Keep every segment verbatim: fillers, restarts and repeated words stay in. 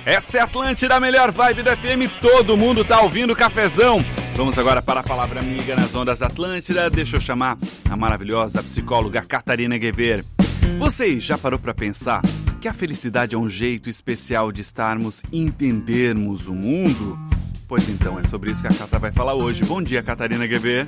Essa é a Atlântida, a melhor vibe do F M, todo mundo tá ouvindo o cafezão. Vamos agora para a palavra amiga nas ondas Atlântida. Deixa eu chamar a maravilhosa psicóloga Catarina Guever. Você já parou para pensar que a felicidade é um jeito especial de estarmos e entendermos o mundo? Pois então, é sobre isso que a Cata vai falar hoje. Bom dia, Catarina Guever.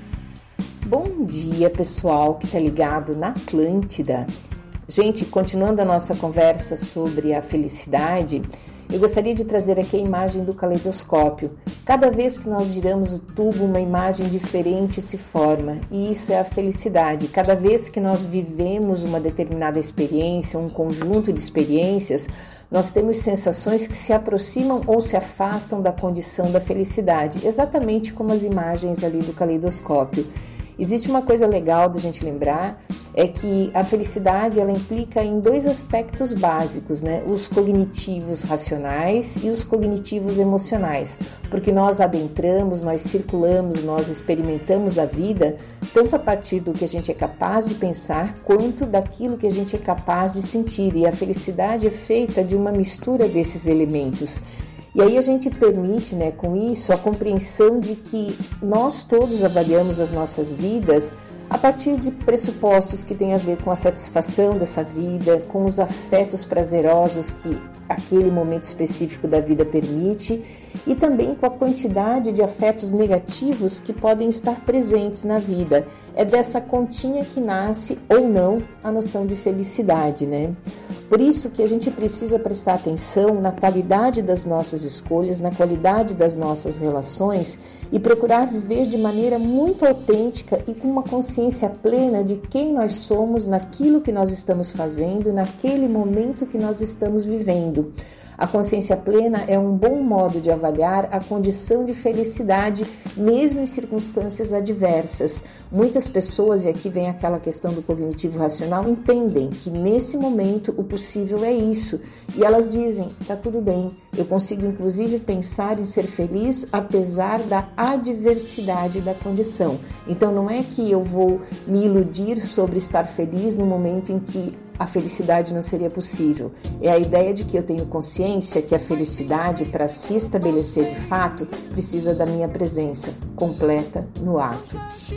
Bom dia, pessoal que tá ligado na Atlântida. Gente, continuando a nossa conversa sobre a felicidade, eu gostaria de trazer aqui a imagem do caleidoscópio. Cada vez que nós giramos o tubo, uma imagem diferente se forma, e isso é a felicidade. Cada vez que nós vivemos uma determinada experiência, um conjunto de experiências, nós temos sensações que se aproximam ou se afastam da condição da felicidade, exatamente como as imagens ali do caleidoscópio. Existe uma coisa legal da gente lembrar, é que a felicidade ela implica em dois aspectos básicos, né? Os cognitivos racionais e os cognitivos emocionais, porque nós adentramos, nós circulamos, nós experimentamos a vida tanto a partir do que a gente é capaz de pensar, quanto daquilo que a gente é capaz de sentir, e a felicidade é feita de uma mistura desses elementos. E aí a gente permite, né, com isso, a compreensão de que nós todos avaliamos as nossas vidas a partir de pressupostos que têm a ver com a satisfação dessa vida, com os afetos prazerosos que aquele momento específico da vida permite, e também com a quantidade de afetos negativos que podem estar presentes na vida. É dessa continha que nasce ou não a noção de felicidade, né? Por isso que a gente precisa prestar atenção na qualidade das nossas escolhas, na qualidade das nossas relações e procurar viver de maneira muito autêntica e com uma consciência plena de quem nós somos naquilo que nós estamos fazendo, naquele momento que nós estamos vivendo. A consciência plena é um bom modo de avaliar a condição de felicidade, mesmo em circunstâncias adversas. Muitas pessoas, e aqui vem aquela questão do cognitivo racional, entendem que nesse momento o possível é isso. E elas dizem, tá tudo bem, eu consigo inclusive pensar em ser feliz apesar da adversidade da condição. Então não é que eu vou me iludir sobre estar feliz no momento em que a felicidade não seria possível. É a ideia de que eu tenho consciência que a felicidade, para se estabelecer de fato, precisa da minha presença completa no ato.